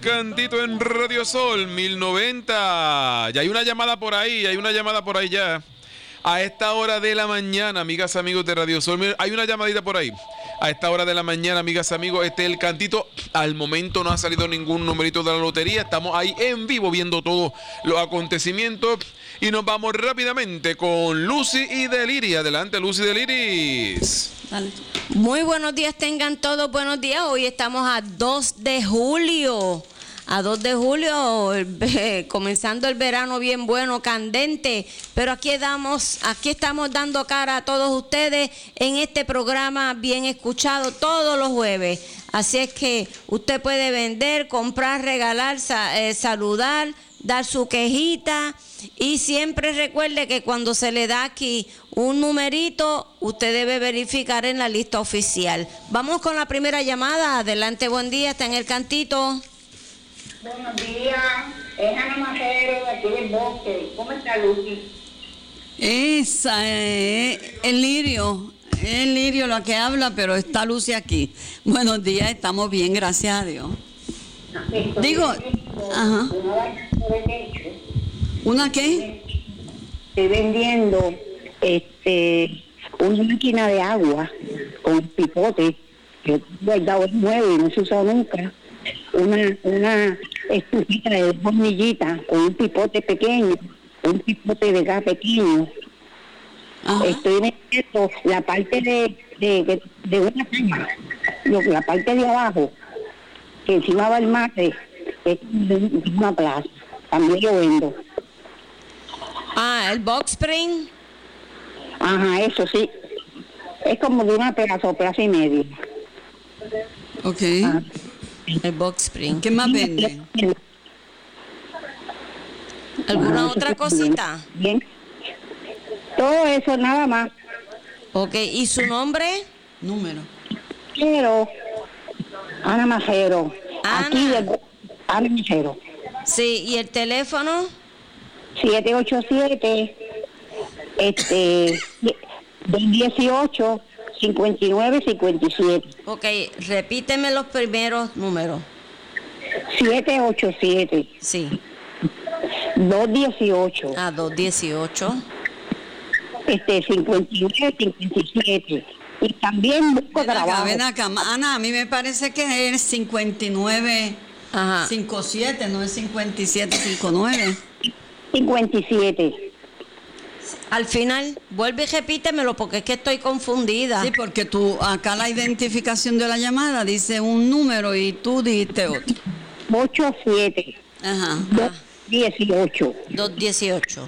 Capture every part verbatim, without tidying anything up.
Cantito en Radio Sol mil noventa. Ya hay una llamada por ahí, hay una llamada por ahí ya. A esta hora de la mañana, amigas, amigos de Radio Sol, hay una llamadita por ahí. A esta hora de la mañana, amigas, amigos, este es el Cantito. Al momento no ha salido ningún numerito de la lotería. Estamos ahí en vivo viendo todos los acontecimientos. Y nos vamos rápidamente con Lucy y Deliris. Adelante, Lucy y Deliris. Dale. Muy buenos días, tengan todos buenos días. Hoy estamos a dos de julio. A dos de julio, eh, comenzando el verano bien bueno, candente, pero aquí damos, aquí estamos dando cara a todos ustedes en este programa bien escuchado todos los jueves. Así es que usted puede vender, comprar, regalar, sa- eh, saludar, dar su quejita y siempre recuerde que cuando se le da aquí un numerito, usted debe verificar en la lista oficial. Vamos con la primera llamada. Adelante, buen día, está en el Cantito. Buenos días, es Ana Majero de aquí del Bosque. ¿Cómo está Lucy? Esa es el Lirio, es el Lirio la que habla, pero está Lucy aquí. Buenos días, estamos bien, gracias a Dios. Estoy Digo, vendiendo ajá. Una vaina de techo. ¿Una qué? Estoy vendiendo este, una máquina de agua con pipote. Yo he guardado el nuevo y no se ha usado nunca. Una, una estufita de dos hornillitas con un pipote pequeño, un pipote de gas pequeño. Ajá. Estoy vendiendo la parte de, de, de, de una cama, lo- la parte de abajo, que encima va el mate, es de un- de una plaza. También lo vendo. Ah, el box spring. Ajá, eso sí. Es como de una plaza o plaza y media. Ok. Ah. El box spring. ¿Qué más vende? ¿Alguna Ah, otra eso está cosita? Bien. Bien. Todo eso nada más. Ok, ¿y su nombre? Número. Pero, Ana Majero. Ana. Aquí de Ana Majero. Sí, ¿y el teléfono? siete ocho siete, este, dos dieciocho, cincuenta y nueve cincuenta y siete. Ok, repíteme los primeros números. siete ocho siete, Sí, dos dieciocho, a dos dieciocho. este, cincuenta y nueve cincuenta y siete. Y también busco Ven acá, trabajo. ven acá. Ana, a mí me parece que es cincuenta y nueve Ajá. cincuenta y siete, no es cincuenta y siete cincuenta y nueve. cincuenta y siete. Al final, vuelve y repítemelo porque es que estoy confundida. Sí, porque tú, acá la identificación de la llamada dice un número y tú dijiste otro. ocho siete, Ajá. dos dieciocho, dos dieciocho.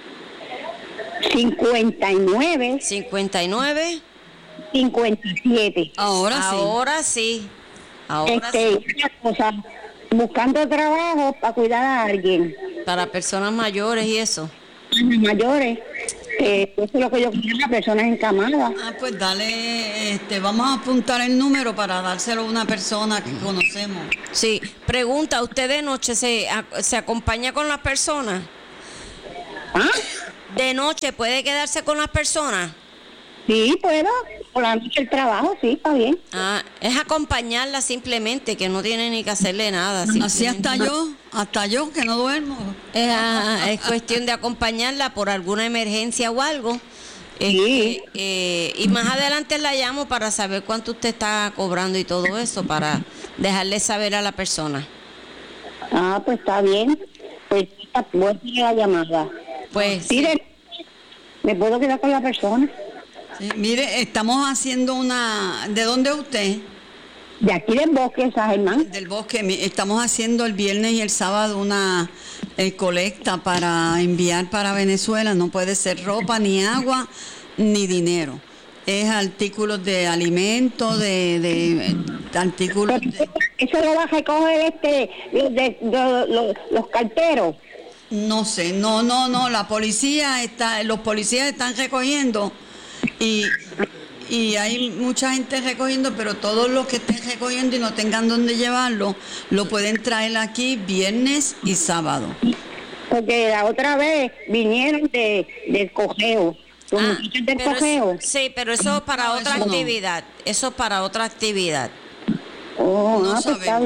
cincuenta y nueve cincuenta y nueve. cincuenta y siete. Ahora sí. Ahora sí. Ahora Este, sí. una cosa, buscando trabajo para cuidar a alguien. Para personas mayores y eso. Mayores, que eso es lo que yo quiero, las personas encamadas. Ah, pues dale, este, vamos a apuntar el número para dárselo a una persona que conocemos. Sí. Pregunta, ¿usted de noche se, a- se acompaña con las personas? ¿Ah? ¿De noche puede quedarse con las personas? Sí, puedo. Por la noche el trabajo, sí, está bien. Ah, es acompañarla simplemente, que no tiene ni que hacerle nada. Así simplemente. hasta yo, hasta yo que no duermo. Es, ah, es cuestión de acompañarla por alguna emergencia o algo. Sí. Este, eh, y más adelante la llamo para saber cuánto usted está cobrando y todo eso, para dejarle saber a la persona. Ah, pues está bien. Pues voy a hacer la llamada. Pues sí. Mire, ¿me puedo quedar con la persona? Sí, mire, estamos haciendo una... ¿De dónde es usted? De aquí del Bosque, San Germán. Del Bosque. Mi- Estamos haciendo el viernes y el sábado una eh, colecta para enviar para Venezuela. No puede ser ropa, ni agua, ni dinero. Es artículos de alimentos, de, de, de artículos... de- Eso lo va a recoger este, los, de, de- los, los carteros. No sé, no, no, no, la policía está, los policías están recogiendo y, y hay mucha gente recogiendo, pero todos los que estén recogiendo y no tengan dónde llevarlo, lo pueden traer aquí viernes y sábado. Porque la otra vez vinieron de, del cogeo. Los Ah, muchachos del pero cogeo. es- sí, pero eso es para No, otra eso no. actividad. Eso es para otra actividad. Oh, no ah, pues está sabemos. bien.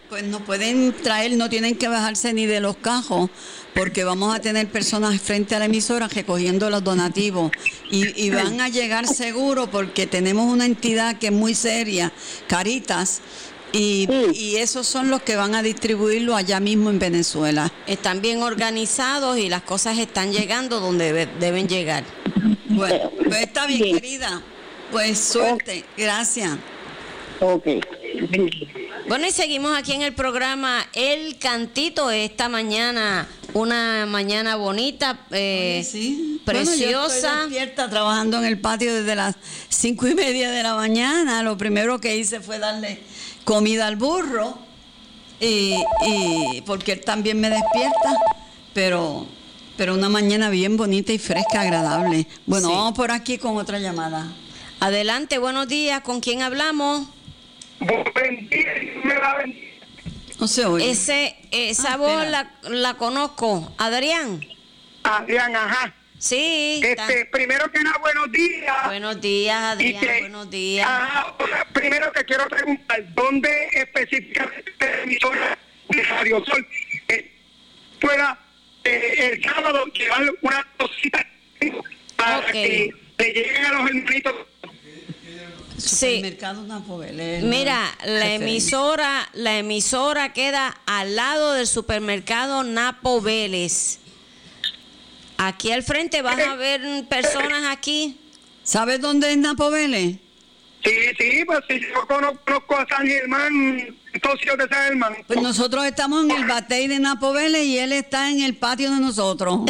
Pues nos pueden traer, no tienen que bajarse ni de los cajos, porque vamos a tener personas frente a la emisora recogiendo los donativos y, y van a llegar seguro porque tenemos una entidad que es muy seria, Caritas, y, y esos son los que van a distribuirlo allá mismo en Venezuela. Están bien organizados y las cosas están llegando donde debe- deben llegar. Bueno, pues está bien, Bien. querida. Pues suerte, gracias. Ok. Buen día. Bueno, y seguimos aquí en el programa El Cantito esta mañana, una mañana bonita, eh, Sí. Bueno, yo preciosa. estoy despierta trabajando en el patio desde las cinco y media de la mañana. Lo primero que hice fue darle comida al burro y, y porque él también me despierta, pero pero una mañana bien bonita y fresca, agradable. Bueno, Sí. vamos por aquí con otra llamada. Adelante, buenos días, ¿con quién hablamos? Buen día, Dios me la bendiga. No se oye. Ese, esa Ah, voz espera. la, la conozco. Adrián. Adrián, ajá. Sí. está- Este, primero que nada, buenos días. Buenos días, Adrián, Y que- buenos días. Ajá, o sea, primero que quiero preguntar, ¿dónde específicamente la emisora de Radio Sol eh, pueda eh, el sábado llevar una cosita para Ok. que le lleguen a los hermanitos? Sí. Supermercado Napo Vélez, Mira, no, la referente. emisora, la emisora queda al lado del supermercado Napo Vélez. Aquí al frente vas a ver personas aquí. ¿Sabes dónde es Napo Vélez? Sí, sí, pues si yo conozco, conozco a San Germán, socios de San Germán. Pues nosotros estamos en el batey de Napo Vélez y él está en el patio de nosotros.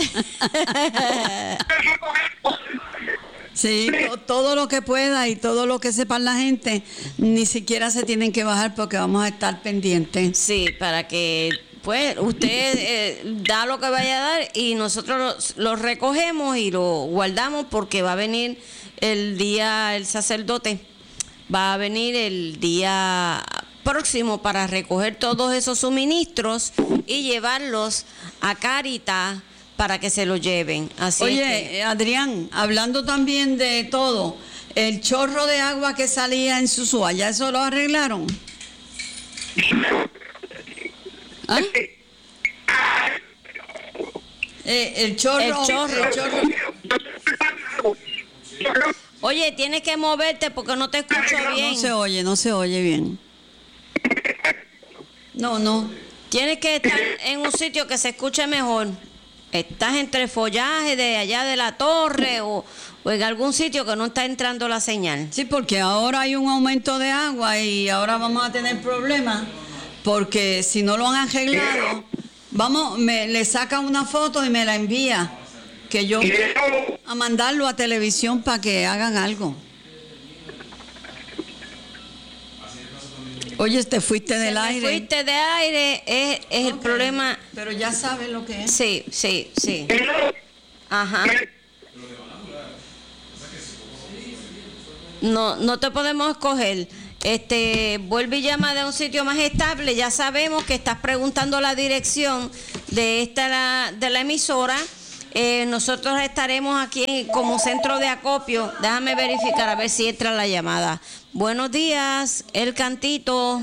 Sí, to- todo lo que pueda y todo lo que sepan la gente, ni siquiera se tienen que bajar porque vamos a estar pendientes. Sí, para que pues usted eh, da lo que vaya a dar y nosotros lo, lo recogemos y lo guardamos porque va a venir el día, el sacerdote va a venir el día próximo para recoger todos esos suministros y llevarlos a Caritas para que se los lleven. Así es Oye, que- eh, Adrián, hablando también de todo, el chorro de agua que salía en Susúa, ¿ya eso lo arreglaron? ¿Ah? Eh, el chorro, El chorro. el chorro. Oye, tienes que moverte porque no te escucho bien. No se oye, no se oye bien. No, no. Tienes que estar en un sitio que se escuche mejor. Estás entre el follaje de allá de la torre o, o en algún sitio que no está entrando la señal. Sí, porque ahora hay un aumento de agua y ahora vamos a tener problemas porque si no lo han arreglado, vamos, me le saca una foto y me la envía que yo Y eso, a mandarlo a televisión para que hagan algo. Oye, te fuiste del Me aire. fuiste de aire, es, es el Ok, problema. Pero ya sabes lo que es. Sí, sí, sí. eso, Ajá. me- No, no te podemos escoger. Este, vuelve y llama de un sitio más estable. Ya sabemos que estás preguntando la dirección de esta la- de la emisora. Eh, nosotros estaremos aquí como centro de acopio. Déjame verificar a ver si entra la llamada. Buenos días, El Cantito.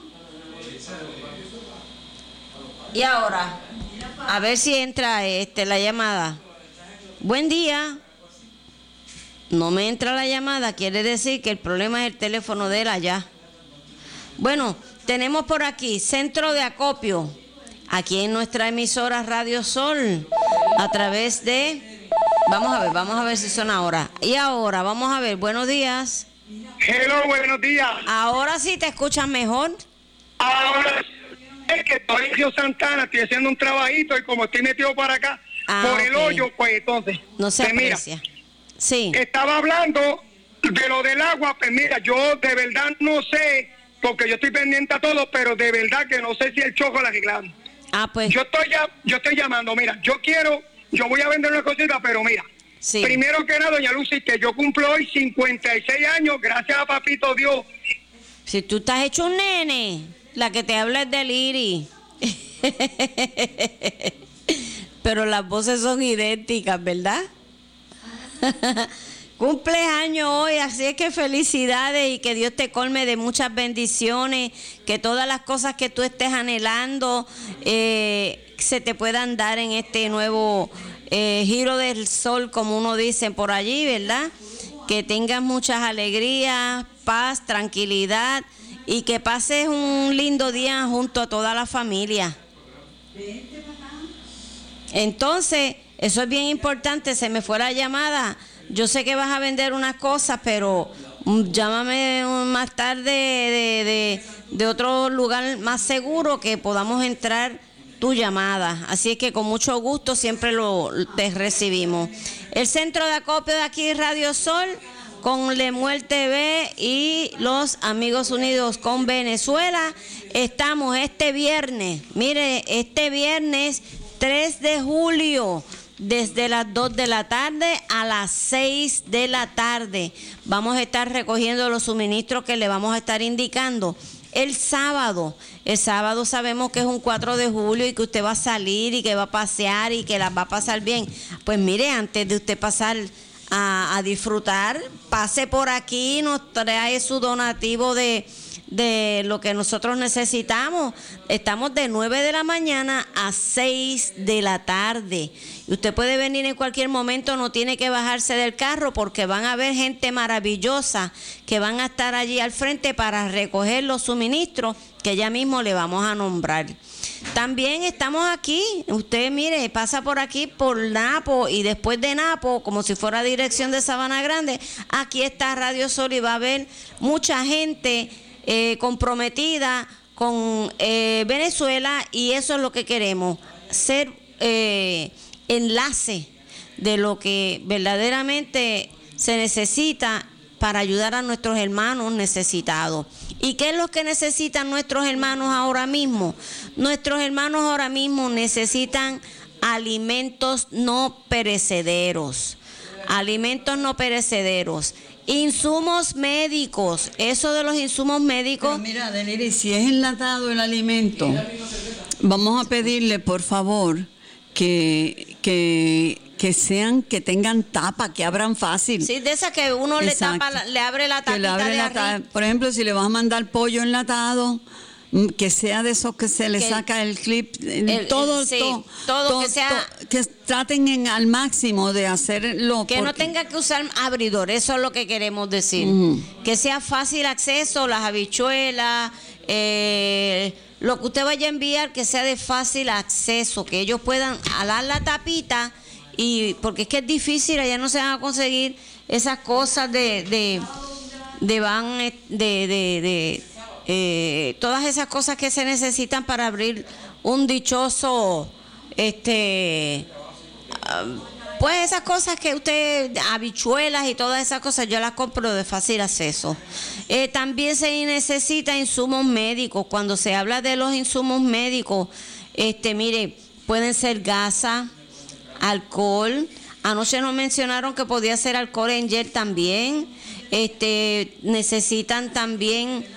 Y ahora, a ver si entra este la llamada. Buen día. No me entra la llamada, quiere decir que el problema es el teléfono de él allá. Bueno, tenemos por aquí Centro de Acopio, aquí en nuestra emisora Radio Sol, a través de... Vamos a ver, vamos a ver si son ahora. Y ahora, vamos a ver, buenos días. hello, buenos días. Ahora sí te escuchas mejor. Ahora es que estoy en Río Santana, estoy haciendo un trabajito y como estoy metido para acá, Ah, por el ok. hoyo, pues entonces. No se pues mira, aprecia. Sí. estaba hablando de lo del agua, pues mira, yo de verdad no sé, porque yo estoy pendiente a todo, pero de verdad que no sé si el choco la arreglaron. Ah, pues Yo estoy ya, yo estoy llamando, mira, yo quiero, yo voy a vender una cosita, pero mira, sí. primero que nada, doña Lucy, que yo cumplo hoy cincuenta y seis años, gracias a papito Dios. Si tú estás hecho un nene, la que te habla es de Liri. Pero las voces son idénticas, ¿verdad? Cumples años hoy, así es que felicidades y que Dios te colme de muchas bendiciones, que todas las cosas que tú estés anhelando eh, se te puedan dar en este nuevo eh, giro del sol, como uno dice por allí, ¿verdad? Que tengas muchas alegrías, paz, tranquilidad y que pases un lindo día junto a toda la familia. Entonces, eso es bien importante, se me fue la llamada. Yo sé que vas a vender unas cosas, pero llámame más tarde de, de, de otro lugar más seguro que podamos entrar tu llamada. Así es que con mucho gusto siempre lo te recibimos. El centro de acopio de aquí, Radio Sol, con Lemuel T V y los Amigos Unidos con Venezuela. Estamos este viernes, mire, este viernes tres de julio. Desde las dos de la tarde a las seis de la tarde vamos a estar recogiendo los suministros que le vamos a estar indicando. El sábado, el sábado sabemos que es un cuatro de julio y que usted va a salir y que va a pasear y que las va a pasar bien. Pues mire, antes de usted pasar a, a disfrutar, pase por aquí y nos trae su donativo de... de lo que nosotros necesitamos. Estamos de nueve de la mañana a seis de la tarde. Y usted puede venir en cualquier momento, no tiene que bajarse del carro porque van a haber gente maravillosa que van a estar allí al frente para recoger los suministros que ya mismo le vamos a nombrar. También estamos aquí, usted mire, pasa por aquí por Napo y después de Napo, como si fuera dirección de Sabana Grande, aquí está Radio Sol y va a haber mucha gente Eh, comprometida con eh, Venezuela y eso es lo que queremos, ser eh, enlace de lo que verdaderamente se necesita para ayudar a nuestros hermanos necesitados. ¿Y qué es lo que necesitan nuestros hermanos ahora mismo? Nuestros hermanos ahora mismo necesitan alimentos no perecederos, alimentos no perecederos. Insumos médicos, eso de los insumos médicos. Pero mira, Deniri, si es enlatado el alimento, vamos a pedirle por favor que, que, que sean, que tengan tapa, que abran fácil. Sí, de esas que uno le tapa, le abre la tapita le abre de la arriba. Por ejemplo, si le vas a mandar pollo enlatado, que sea de esos que se le que saca el clip, el, todo, el, sí, todo, todo, todo, que sea, todo, que traten en, al máximo de hacerlo. Que porque, no tenga que usar abridor, eso es lo que queremos decir. Uh-huh. Que sea fácil acceso, las habichuelas, eh, lo que usted vaya a enviar, que sea de fácil acceso, que ellos puedan alar la tapita, y porque es que es difícil, allá no se van a conseguir esas cosas de, de, de van, de, de, de Eh, todas esas cosas que se necesitan para abrir un dichoso, este, pues esas cosas que usted, habichuelas y todas esas cosas, yo las compro de fácil acceso. Eh, también se necesita insumos médicos. Cuando se habla de los insumos médicos, este, mire, pueden ser gasas, alcohol. Anoche nos mencionaron que podía ser alcohol en gel también. Este, necesitan también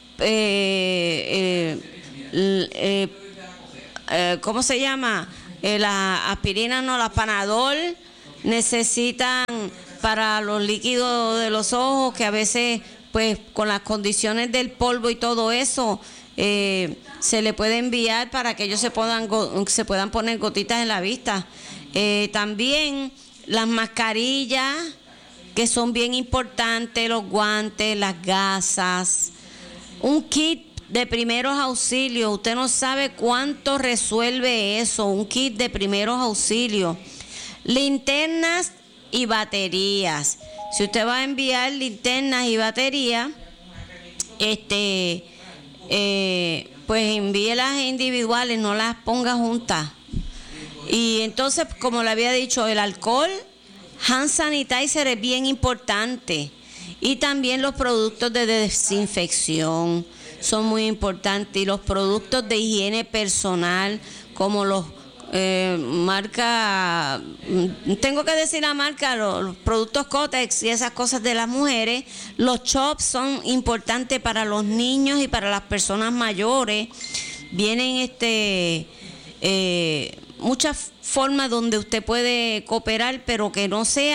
Eh, eh, eh, eh, ¿cómo se llama? Eh, la aspirina, no, la Panadol. Necesitan para los líquidos de los ojos, que a veces, pues, con las condiciones del polvo y todo eso, eh, se le puede enviar para que ellos se puedan, se puedan poner gotitas en la vista. Eh, también las mascarillas, que son bien importantes, los guantes, las gasas. Un kit de primeros auxilios, usted no sabe cuánto resuelve eso, un kit de primeros auxilios. Linternas y baterías. Si usted va a enviar linternas y baterías, este, eh, pues envíelas individuales, no las ponga juntas. Y entonces, como le había dicho, el alcohol, hand sanitizer es bien importante. Y también los productos de desinfección son muy importantes. Y los productos de higiene personal, como los eh, marca, tengo que decir la marca, los, los productos Kotex y esas cosas de las mujeres. Los chops son importantes para los niños y para las personas mayores. Vienen este eh, muchas formas donde usted puede cooperar, pero que no sea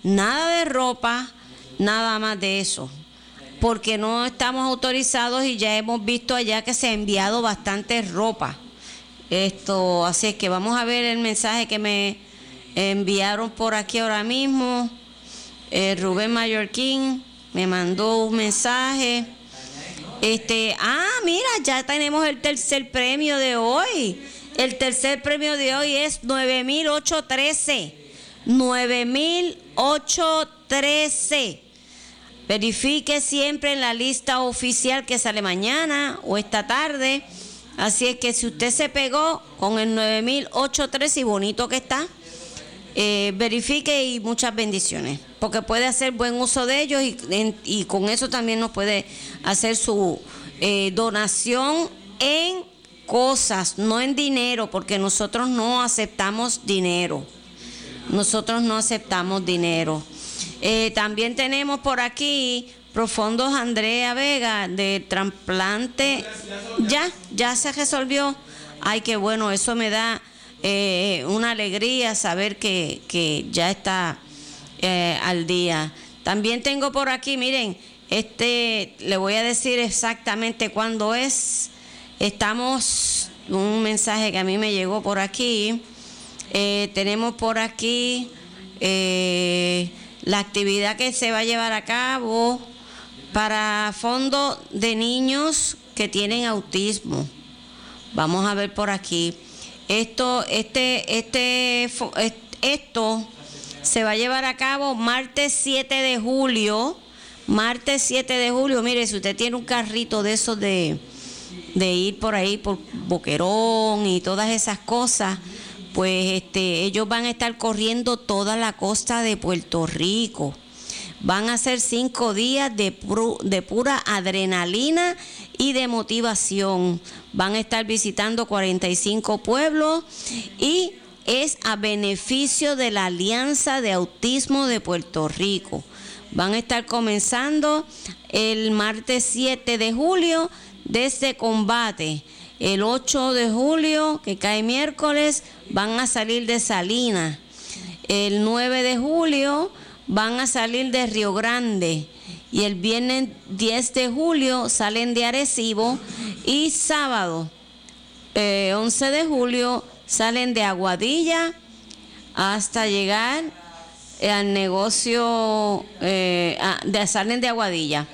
nada de ropa, nada más de eso, porque no estamos autorizados y ya hemos visto allá que se ha enviado bastante ropa. Esto, así es que vamos a ver el mensaje que me enviaron por aquí ahora mismo. Eh, Rubén Mallorquín me mandó un mensaje. Este, ah, mira, ya tenemos el tercer premio de hoy. El tercer premio de hoy es nueve mil ochocientos trece. nueve mil ochocientos trece. Verifique siempre en la lista oficial que sale mañana o esta tarde. Así es que si usted se pegó con el nueve mil ochocientos trece y bonito que está, eh, verifique y muchas bendiciones, porque puede hacer buen uso de ellos y, en, y con eso también nos puede hacer su eh, donación en cosas, no en dinero, porque nosotros no aceptamos dinero. Nosotros no aceptamos dinero. Eh, también tenemos por aquí Profundos Andrea Vega de trasplante. Ya, ya se resolvió. Ay, qué bueno, eso me da eh, una alegría saber que, que ya está eh, al día. También tengo por aquí, miren, este le voy a decir exactamente cuándo es. Estamos, un mensaje que a mí me llegó por aquí. Eh, tenemos por aquí eh, la actividad que se va a llevar a cabo para fondo de niños que tienen autismo. Vamos a ver por aquí. Esto, este, este, esto se va a llevar a cabo martes siete de julio. Martes siete de julio. Mire, si usted tiene un carrito de esos de, de ir por ahí por Boquerón y todas esas cosas, pues este, ellos van a estar corriendo toda la costa de Puerto Rico. Van a ser cinco días de, pru, de pura adrenalina y de motivación. Van a estar visitando cuarenta y cinco pueblos y es a beneficio de la Alianza de Autismo de Puerto Rico. Van a estar comenzando el martes siete de julio desde Combate. El ocho de julio, que cae miércoles, van a salir de Salinas. El nueve de julio van a salir de Río Grande. Y el viernes diez de julio salen de Arecibo. Y sábado eh, once de julio salen de Aguadilla hasta llegar al negocio, eh, a, de, salen de Aguadilla.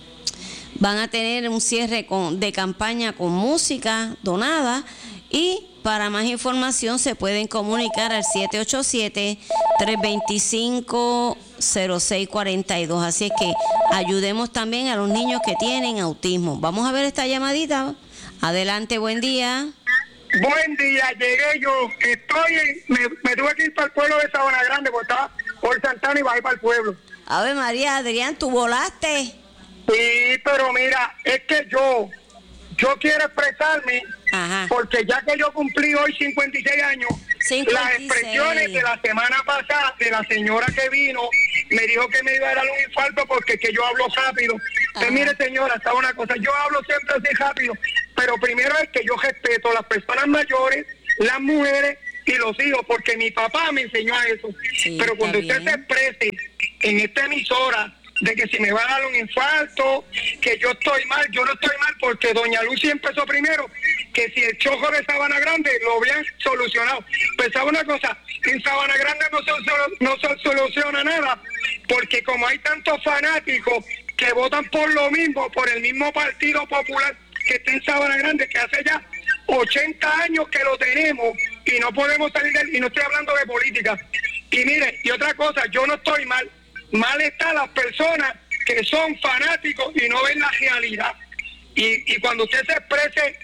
Van a tener un cierre con, de campaña con música donada y para más información se pueden comunicar al siete ocho siete, tres dos cinco, cero seis cuatro dos. Así es que ayudemos también a los niños que tienen autismo. Vamos a ver esta llamadita. Adelante, buen día. Buen día, llegué yo. Estoy, en, me, me tuve que ir para el pueblo de Sabana Grande porque estaba por Santana y bajé para el pueblo. A ver, María, Adrián, ¿tú volaste? Sí, pero mira, es que yo, yo quiero expresarme. Ajá. Porque ya que yo cumplí hoy cincuenta y seis años, cincuenta y seis. Las expresiones de la semana pasada de la señora que vino, me dijo que me iba a dar un infarto porque que yo hablo rápido. Pues mire, señora, sabe una cosa, yo hablo siempre así rápido, pero primero es que yo respeto a las personas mayores, las mujeres y los hijos, porque mi papá me enseñó a eso. Sí, pero cuando usted bien. se exprese en esta emisora de que si me va a dar un infarto, que yo estoy mal, yo no estoy mal porque doña Lucy empezó primero, que si el chojo de Sabana Grande lo habían solucionado. Pensaba una cosa, en Sabana Grande no se, no se soluciona nada, porque como hay tantos fanáticos que votan por lo mismo, por el mismo Partido Popular que está en Sabana Grande, que hace ya ochenta años que lo tenemos y no podemos salir de él, y no estoy hablando de política. Y mire, y otra cosa, yo no estoy mal, mal están las personas que son fanáticos y no ven la realidad. Y, y cuando usted se exprese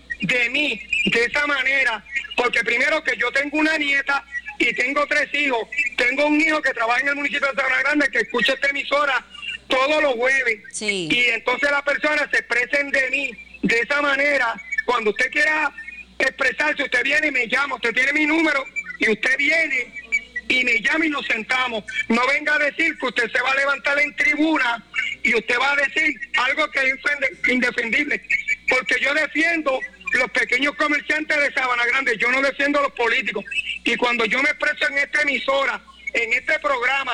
de mí de esa manera, porque primero que yo tengo una nieta y tengo tres hijos, tengo un hijo que trabaja en el municipio de Sabana Grande que escucha esta emisora todos los jueves, sí. Y entonces las personas se expresen de mí de esa manera. Cuando usted quiera expresarse, usted viene y me llama, usted tiene mi número y usted viene y me llama y nos sentamos. No venga a decir que usted se va a levantar en tribuna y usted va a decir algo que es indefendible, porque yo defiendo los pequeños comerciantes de Sabana Grande, yo no defiendo a los políticos. Y cuando yo me expreso en esta emisora, en este programa,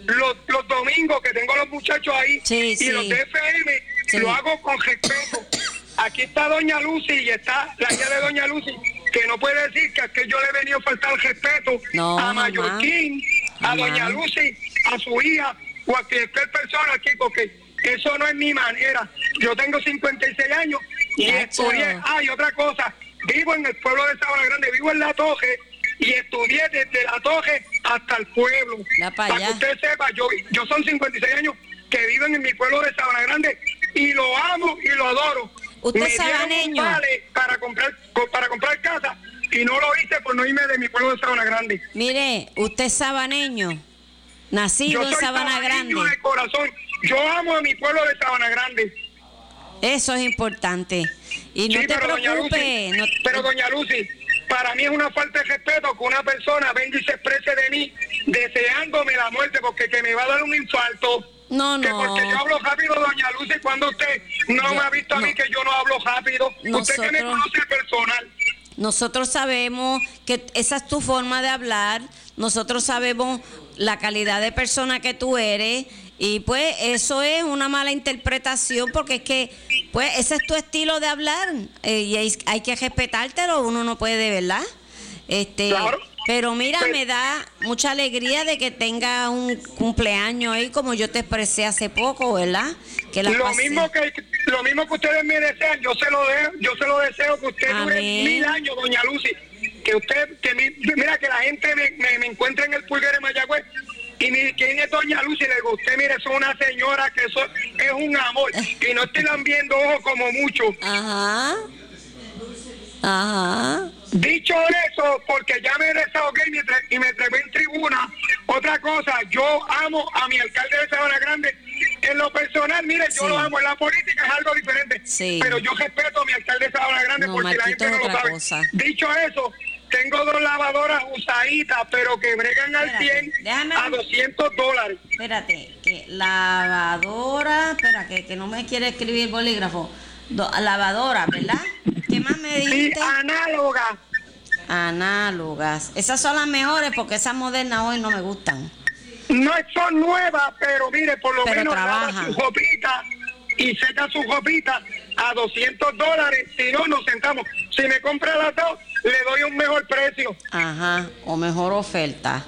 los, los domingos que tengo los muchachos ahí Sí, y sí. los de F M, Sí. lo hago con respeto. Aquí está doña Lucy y está la hija de doña Lucy, que no puede decir que es que yo le he venido a faltar el respeto No, a mamá. Mallorquín, a Mamá. doña Lucy, a su hija o a cualquier persona aquí, porque eso no es mi manera. Yo tengo cincuenta y seis años y Yacho. estudié. Ah, y otra cosa, vivo en el pueblo de Sabana Grande, vivo en La Toje y estudié desde La Toje hasta el pueblo. Da pa' Para que allá. usted sepa, yo, yo son cincuenta y seis años que viven en mi pueblo de Sabana Grande y lo amo y lo adoro. ¿Usted Me es dieron un sabaneño? vale para comprar para comprar casa y no lo hice por no irme de mi pueblo de Sabana Grande. Mire, usted es sabaneño, nacido Yo en soy Sabana sabaneño Grande. de corazón. Yo amo a mi pueblo de Sabana Grande. Eso es importante. Y no Sí, te pero doña preocupes. Lucy, no- pero doña Lucy, para mí es una falta de respeto que una persona venga y se exprese de mí deseándome la muerte porque que me va a dar un infarto. No, Que no. porque yo hablo rápido, doña Lucy, cuando usted no Yo- me ha visto a mí no. que yo no hablo rápido. Usted que me Nosotros- conoce personal. Nosotros sabemos que esa es tu forma de hablar. Nosotros sabemos la calidad de persona que tú eres. Y pues eso es una mala interpretación porque es que pues ese es tu estilo de hablar eh, y hay, hay que respetártelo, uno no puede, ¿verdad? Este, Claro. pero mira, Pero- me da mucha alegría de que tenga un cumpleaños ahí como yo te expresé hace poco, ¿verdad? Que la Lo pase- mismo que lo mismo que ustedes me desean, yo se lo de, yo se lo deseo que usted dure Amén. mil años, doña Lucy. Que usted, que mi- mira que la gente me, me, me encuentre en el pulgar de Mayagüez y mire quién es doña Lucy, le digo, usted mire, es una señora que eso es un amor y no estoy viendo ojos como mucho. Ajá. Ajá. Dicho eso, porque ya me desahogué y me, tre- y me trepé en tribuna, otra cosa, yo amo a mi alcalde de Sabana Grande. En lo personal, mire, yo Sí. lo amo. En la política es algo diferente. Sí. Pero yo respeto a mi alcalde de Sabana Grande No, porque la Marquito gente es no lo otra sabe. cosa. Dicho eso, tengo dos lavadoras usaditas, pero que bregan al Espérate, cien déjame- a doscientos dólares. Espérate, que lavadora, espera, que, que no me quiere escribir el bolígrafo. Do- lavadora, ¿verdad? ¿Qué más me Sí, dijiste? análoga. Análogas. Esas son las mejores porque esas modernas hoy no me gustan. No son nuevas, pero mire, por lo Pero menos lava trabajan. su ropita y seca su ropita a doscientos dólares. Si no, nos sentamos. Si me compra las dos, le doy un mejor precio. Ajá, o mejor oferta.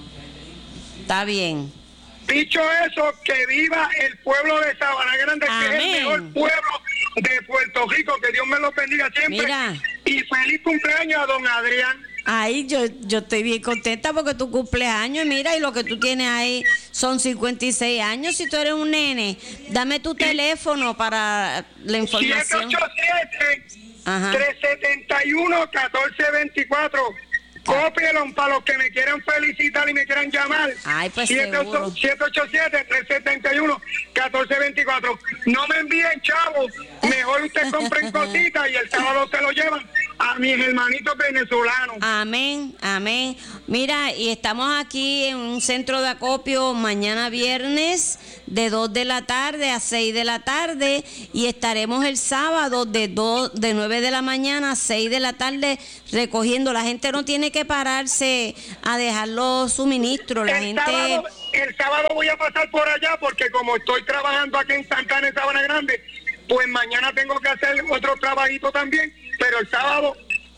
Está bien. Dicho eso, que viva el pueblo de Sabana Grande, que es Amén. el mejor pueblo de Puerto Rico. Que Dios me lo bendiga siempre. Mira. Y feliz cumpleaños a don Adrián. Ay, yo, yo estoy bien contenta porque tu cumpleaños, mira, y lo que tú tienes ahí son cincuenta y seis años. Si tú eres un nene, dame tu teléfono para la información. siete ocho siete, Ajá. tres siete uno, uno cuatro dos cuatro. Cópielo para los que me quieran felicitar y me quieran llamar. Ay, pues siete seguro. ocho siete, tres siete uno, uno cuatro dos cuatro. No me envíen chavos. Mejor ustedes compren cositas y el sábado se lo llevan a mis hermanitos venezolanos. Amén, amén. Mira, y estamos aquí en un centro de acopio mañana viernes de dos de la tarde a seis de la tarde y estaremos el sábado de dos, de nueve de la mañana a seis de la tarde recogiendo. La gente no tiene que pararse a dejar los suministros. La el, gente... sábado, el sábado voy a pasar por allá porque como estoy trabajando aquí en Santana, en Sabana Grande, pues mañana tengo que hacer otro trabajito también, pero el sábado,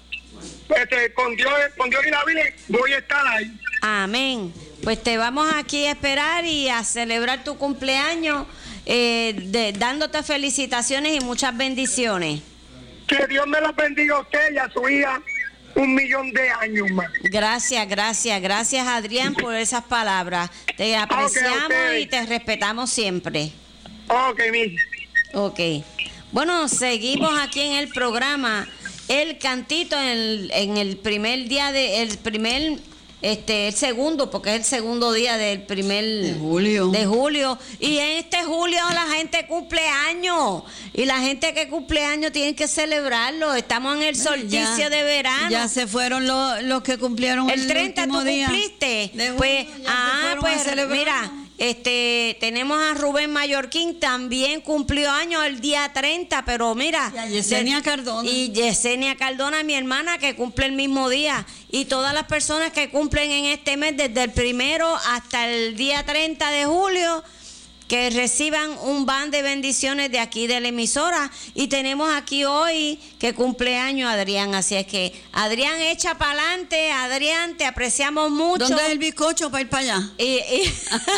este, con Dios, con Dios y la Virgen, voy a estar ahí. Amén. Pues te vamos aquí a esperar y a celebrar tu cumpleaños, eh, de- dándote felicitaciones y muchas bendiciones. Que Dios me los bendiga a usted y a su hija un millón de años más. Gracias, gracias, gracias Adrián por esas palabras. Te apreciamos ustedes. y te respetamos siempre. Ok, mi. Ok. Bueno, seguimos aquí en el programa. El cantito en el, en el primer día de, el primer, este, el segundo, porque es el segundo día del primer De julio. de julio. Y en este julio la gente cumple años. Y la gente que cumple años tiene que celebrarlo. Estamos en el solsticio Ya- de verano. Ya se fueron los, los que cumplieron el, El treinta tú último día cumpliste. de julio, Pues, ya se ah, fueron a pues celebrar. mira, este, tenemos a Rubén Mallorquín, también cumplió años el día treinta, pero mira. Y a Yesenia de- Cardona. Y Yesenia Cardona, mi hermana, que cumple el mismo día. y todas las personas que cumplen en este mes desde el primero hasta el día treinta de julio, que reciban un ban de bendiciones de aquí de la emisora. Y tenemos aquí hoy que cumpleaños Adrián, así es que Adrián, echa para adelante. Adrián, te apreciamos mucho. ¿Dónde es el bizcocho para ir para allá? Y, y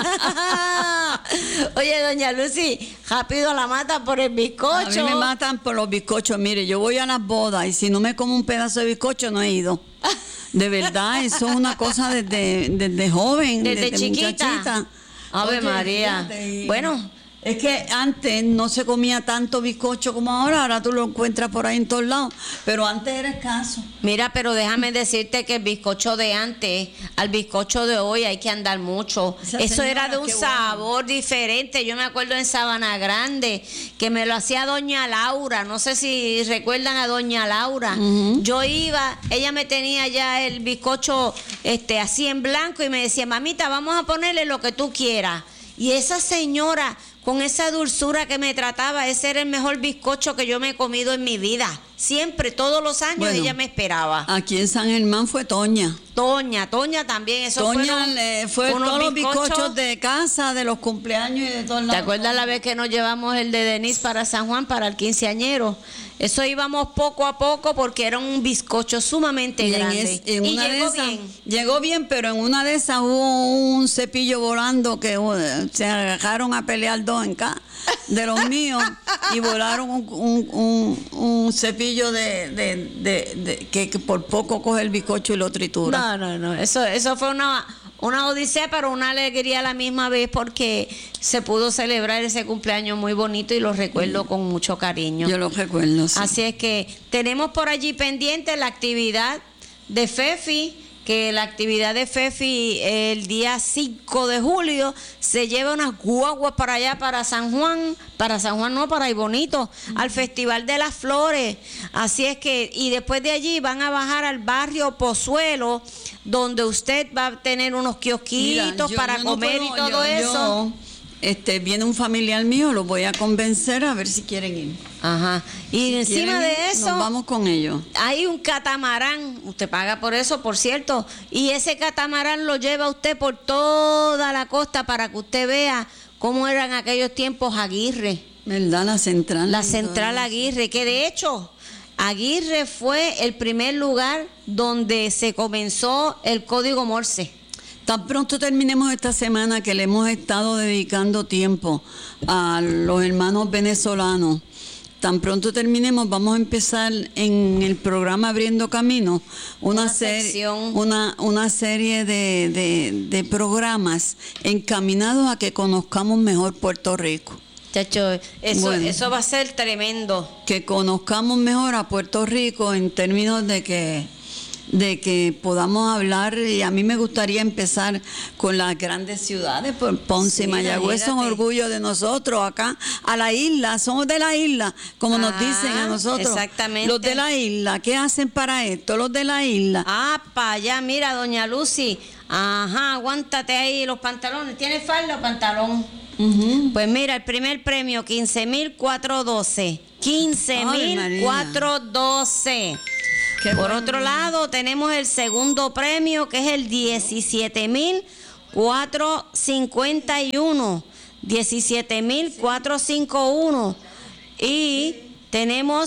Oye, doña Lucy, rápido la mata por el bizcocho. A mí me matan por los bizcochos. Mire, yo voy a las bodas y si no me como un pedazo de bizcocho no he ido. De verdad, eso es una cosa desde, desde joven, desde, desde chiquita. muchachita. Ave Oye, María. fíjate, Bueno, es que antes no se comía tanto bizcocho como ahora, ahora tú lo encuentras por ahí en todos lados, pero antes era escaso. mira, pero déjame decirte que el bizcocho de antes al bizcocho de hoy hay que andar mucho. Esa Eso señora, era de un qué bueno. sabor diferente. Yo me acuerdo en Sabana Grande que me lo hacía doña Laura. No sé si recuerdan a doña Laura. Ujú. Yo iba, ella me tenía ya el bizcocho este, así en blanco y me decía, mamita, vamos a ponerle lo que tú quieras. Y esa señora, con esa dulzura que me trataba, ese era el mejor bizcocho que yo me he comido en mi vida. Siempre, todos los años, Bueno, ella me esperaba. Aquí en San Germán fue Toña. Toña, Toña también. Eso Toña fueron le fue unos todos los bizcochos. bizcochos de casa, de los cumpleaños y de todos ¿Te lados. acuerdas la vez que nos llevamos el de Denise para San Juan, para el quinceañero? Eso íbamos poco a poco porque era un bizcocho sumamente Y en, grande. es- en y una llegó de esas, bien. llegó bien, pero en una de esas hubo un cepillo volando que uh, se agarraron a pelear dos en cada de los míos y volaron un, un, un, un cepillo de, de, de- de- que, que por poco coge el bizcocho y lo tritura. No, no, no. Eso, eso fue una, una odisea, pero una alegría a la misma vez porque se pudo celebrar ese cumpleaños muy bonito y lo recuerdo con mucho cariño. Yo lo recuerdo, sí. Así es que tenemos por allí pendiente la actividad de FEFI, que la actividad de FEFI el día cinco de julio se lleva unas guaguas para allá, para San Juan, para San Juan no, para Aybonito, al Festival de las Flores. Así es que, y después de allí van a bajar al barrio Pozuelo, donde usted va a tener unos kiosquitos Mira, yo- para yo no comer puedo- y todo yo- eso. yo, este, viene un familiar mío, lo voy a convencer a ver si quieren ir. Ajá. Y Si encima quieren de ir, eso, nos vamos con ellos. hay un catamarán, usted paga por eso, por cierto, y ese catamarán lo lleva usted por toda la costa para que usted vea cómo eran aquellos tiempos Aguirre, ¿Verdad? La central. la central Aguirre, que de hecho Aguirre fue el primer lugar donde se comenzó el código Morse. Tan pronto terminemos esta semana que le hemos estado dedicando tiempo a los hermanos venezolanos, tan pronto terminemos vamos a empezar en el programa Abriendo Camino una, Una serie, sección. una, una serie de, de, de programas encaminados a que conozcamos mejor Puerto Rico. Chacho, eso, Bueno. eso va a ser tremendo. Que conozcamos mejor a Puerto Rico en términos de que de que podamos hablar, y a mí me gustaría empezar con las grandes ciudades, por Ponce y Sí, Mayagüez son imagínate. orgullo de nosotros acá, a la isla, somos de la isla, como nos Ah, dicen a nosotros. exactamente. Los de la isla, ¿qué hacen para esto? Los de la isla. Ah, para allá, mira, doña Lucy. Ajá, aguántate ahí los pantalones. ¿Tienes falda o pantalón? Ujú. Pues mira, el primer premio, quince mil cuatrocientos doce. quince Ay, mil María. cuatrocientos doce. Qué Por bueno. otro lado, tenemos el segundo premio, que es el diecisiete mil cuatrocientos cincuenta y uno. diecisiete mil cuatrocientos cincuenta y uno. Y tenemos